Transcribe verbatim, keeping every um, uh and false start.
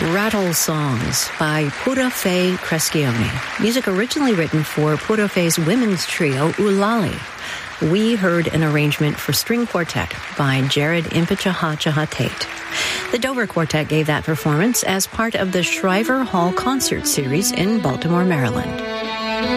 Rattle Songs by Pura Fei Crescione. Music originally written for Pura Fei's women's trio, Ulali. We heard an arrangement for string quartet by Jared Impichaha Tate. The Dover Quartet gave that performance as part of the Shriver Hall Concert Series in Baltimore, Maryland.